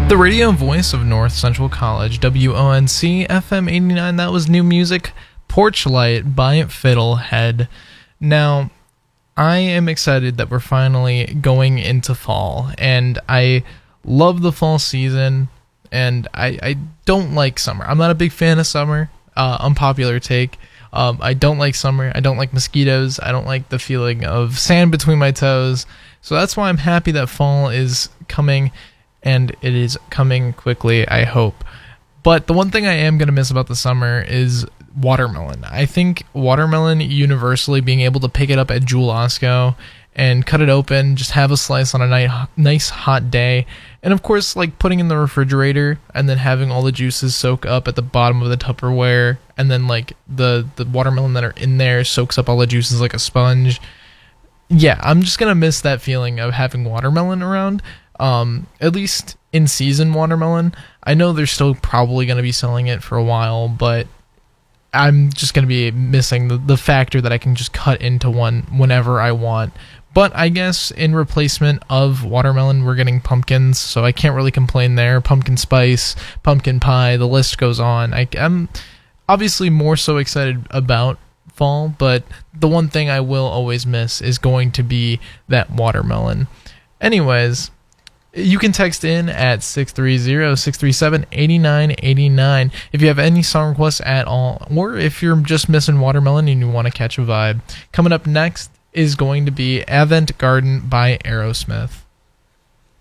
The radio voice of North Central College, WONC FM 89, that was new music, Porch Light by Fiddlehead. Now, I am excited that we're finally going into fall, and I love the fall season, and I don't like summer. I'm not a big fan of summer, unpopular take. I don't like summer, I don't like mosquitoes, I don't like the feeling of sand between my toes, so that's why I'm happy that fall is coming, and it is coming quickly, I hope. But the one thing I am going to miss about the summer is watermelon. I think watermelon universally, being able to pick it up at Jewel Osco and cut it open, just have a slice on a nice hot day, and of course, like putting in the refrigerator and then having all the juices soak up at the bottom of the Tupperware, and then like the watermelon that are in there soaks up all the juices like a sponge. Yeah, I'm just going to miss that feeling of having watermelon around. At least in season watermelon. I know they're still probably going to be selling it for a while, but I'm just going to be missing the factor that I can just cut into one whenever I want. But I guess in replacement of watermelon, we're getting pumpkins, so I can't really complain there. Pumpkin spice, pumpkin pie, the list goes on. I'm obviously more so excited about fall, but the one thing I will always miss is going to be that watermelon. Anyways, you can text in at 630-637-8989 if you have any song requests at all, or if you're just missing watermelon and you want to catch a vibe. Coming up next is going to be Avant Garden by Aerosmith.